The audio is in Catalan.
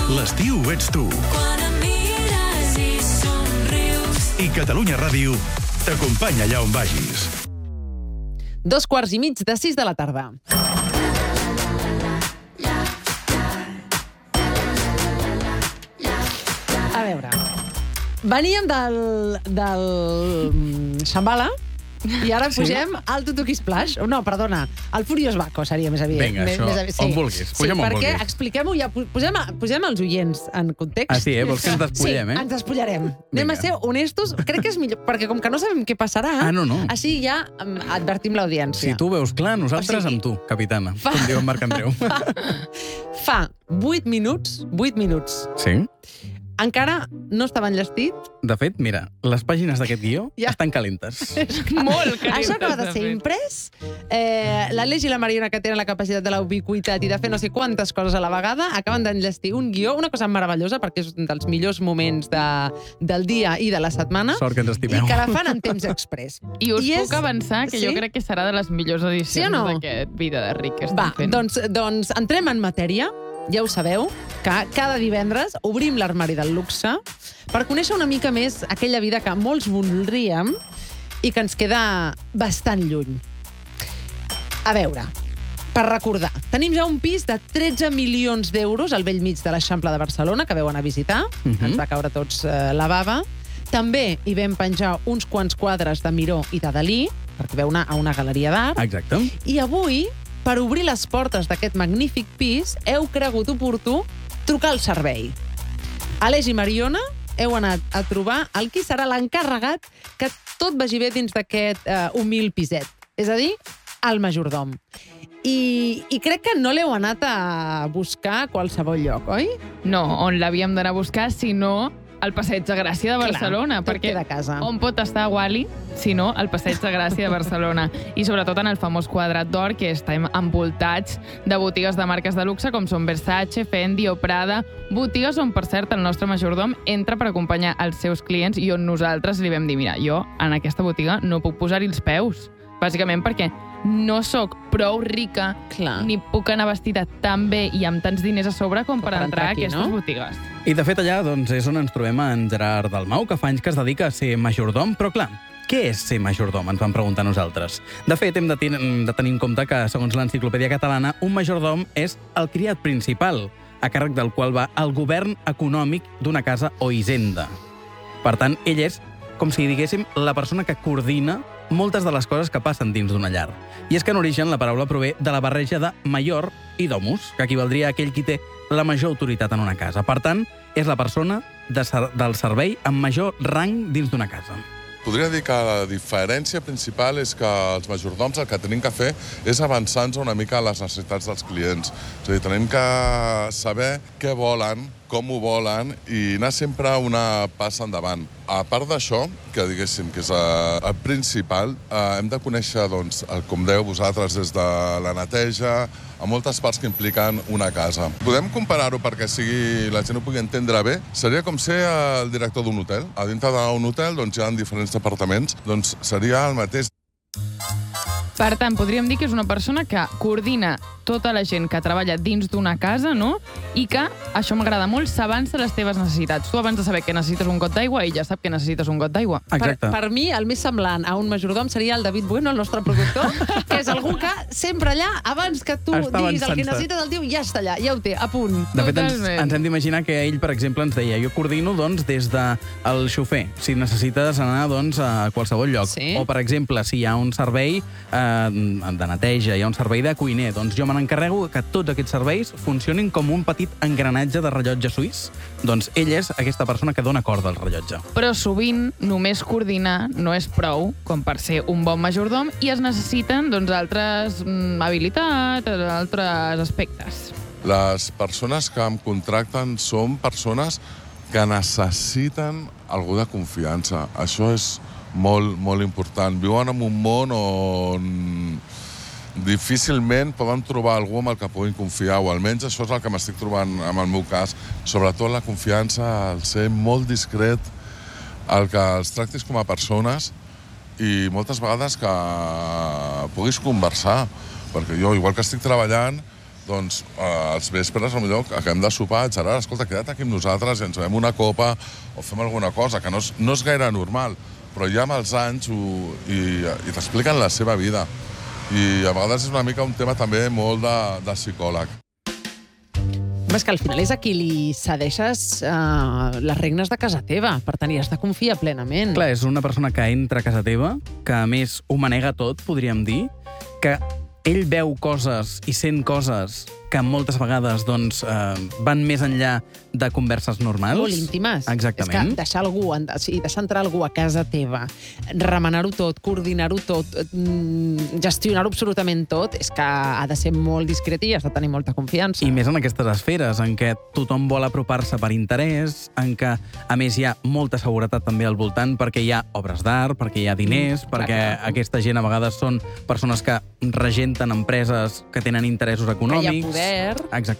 l'estiu ets tu. Quan em mires i somrius. I Catalunya Ràdio t'acompanya allà on vagis. 2:15 de la tarda. A veure, veníem del Shambhala i ara pugem al Tutuki Splash. No, perdona, al Furious Baco seria més aviat. Vinga, això, on vulguis. Pugem on vulguis. Perquè expliquem-ho ja, posem els oients en context. Ah, sí, vols que ens despullem, Sí, ens despullarem. Anem a ser honestos, crec que és millor, perquè com que no sabem què passarà, no. Així ja advertim l'audiència. Si tu veus clar, nosaltres amb tu, capitana, com diu en Marc Andreu. Fa 8 minuts, Sí? encara no estava enllestit. De fet, mira, les pàgines d'aquest guió estan calentes. Molt calentes. Això acaba de ser imprès. L'Aleix i la Mariona, que tenen la capacitat de la ubiquitat i de fer no sé quantes coses a la vegada, acaben d'enllestir un guió, una cosa meravellosa, perquè és un dels millors moments del dia i de la setmana. Sort que ens estimeu. I que la fan en temps express. I us puc avançar que jo crec que serà de les millors edicions Sí o no? d'aquest Vida de Ric que Va, estem fent. doncs entrem en matèria. Ja ho sabeu, que cada divendres obrim l'armari del luxe per conèixer una mica més aquella vida que molts voldríem i que ens queda bastant lluny. A veure, per recordar, tenim ja un pis de 13 milions d'euros al bell mig de l'Eixample de Barcelona, que veu anar a visitar. Ens va caure tots la bava. També hi vam penjar uns quants quadres de Miró i de Dalí, perquè veu anar a una galeria d'art. Exacte. I avui, per obrir les portes d'aquest magnífic pis, heu cregut oportú trucar al servei. Aleix i Mariona heu anat a trobar el qui serà l'encarregat que tot vagi bé dins d'aquest humil piset. És a dir, el majordom. I crec que no l'heu anat a buscar a qualsevol lloc, oi? No, on l'havíem d'anar a buscar, sinó al Passeig de Gràcia de Barcelona. Clar, tot perquè queda a casa. on pot estar Wally, si no al Passeig de Gràcia de Barcelona? I sobretot en el famós Quadrat d'Or, que estem envoltats de botigues de marques de luxe, com són Versace, Fendi o Prada, botigues on, per cert, el nostre majordom entra per acompanyar els seus clients i on nosaltres li vam dir, mira, jo en aquesta botiga no puc posar-hi els peus, bàsicament perquè no sóc prou rica, ni puc anar vestida tan bé i amb tants diners a sobre com per entrar a aquestes botigues. I, de fet, allà és on ens trobem en Gerard Dalmau, que fa anys que es dedica a ser majordom, però, clar, què és ser majordom? Ens vam preguntar nosaltres. De fet, hem de tenir en compte que, segons l'Enciclopèdia Catalana, un majordom és el criat principal, a càrrec del qual va el govern econòmic d'una casa o hisenda. Per tant, ell és, com si diguéssim, la persona que coordina moltes de les coses que passen dins d'una llar. I és que en origen la paraula prové de la barreja de major i domus, que equivaldria a aquell qui té la major autoritat en una casa. Per tant, és la persona del servei amb major rang dins d'una casa. Podria dir que la diferència principal és que els majordoms el que tenim que fer és avançar-nos una mica a les necessitats dels clients. És a dir, tenim que saber què volen, com ho volen i anar sempre una passa endavant. A part d'això, que diguéssim que és el principal, hem de conèixer, doncs, com dèieu vosaltres, des de la neteja, a moltes parts que impliquen una casa. Podem comparar-ho perquè la gent ho pugui entendre bé. Seria com ser el director d'un hotel. A dintre d'un hotel doncs, hi ha diferents departaments, doncs seria el mateix. Per tant, podríem dir que és una persona que coordina tota la gent que treballa dins d'una casa, no? I que, això m'agrada molt, s'avança les teves necessitats. Tu abans de saber que necessites un got d'aigua, ell ja sap que necessites un got d'aigua. Per mi, el més semblant a un majordom seria el David Bueno, el nostre productor, que és algú que sempre allà, abans que tu diguis el que necessites, el tio ja està allà, ja ho té, a punt. De fet, ens hem d'imaginar que ell, per exemple, ens deia jo coordino doncs, des del xofer, si necessites anar doncs, a qualsevol lloc. O, per exemple, si hi ha un servei de neteja, hi ha un servei de cuiner, doncs jo me n'encarrego que tots aquests serveis funcionin com un petit engranatge de rellotge suís. Doncs ell és aquesta persona que dona corda al rellotge. Però sovint només coordinar no és prou com per ser un bon majordom i es necessiten doncs, altres habilitats, altres aspectes. Les persones que em contracten són persones que necessiten algú de confiança. Això és molt, molt important. Viuen en un món on difícilment poden trobar algú amb el que puguin confiar, o almenys això és el que m'estic trobant en el meu cas. Sobretot la confiança, el ser molt discret, el que els tractis com a persones i moltes vegades que puguis conversar. Perquè jo, igual que estic treballant, doncs als vespres potser acabem de sopar, Gerard, escolta, queda't aquí amb nosaltres i ens bevem una copa o fem alguna cosa, que no és gaire normal, però ja amb els anys i t'expliquen la seva vida. I a vegades és una mica un tema també molt de psicòleg. És que al final és a qui li cedeixes les regnes de casa teva. Per tant, hi has de confiar plenament. Clar, és una persona que entra a casa teva, que a més ho manega tot, podríem dir, que ell veu coses i sent coses que moltes vegades doncs, van més enllà de converses normals. Molt íntimes. Exactament. És que deixar entrar algú a casa teva, remenar-ho tot, coordinar-ho tot, gestionar-ho absolutament tot, és que ha de ser molt discret i has de tenir molta confiança. I més en aquestes esferes, en què tothom vol apropar-se per interès, en què, a més, hi ha molta seguretat també al voltant, perquè hi ha obres d'art, perquè hi ha diners, perquè aquesta gent a vegades són persones que regenten empreses que tenen interessos econòmics. Que hi ha poder. Exacte.